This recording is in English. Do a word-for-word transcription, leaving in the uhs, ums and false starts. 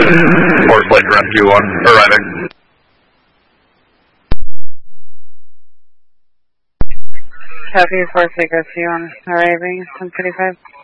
Force Lake Rescue one, arriving. Copy, Force Lake Rescue one, arriving, ten thirty-five.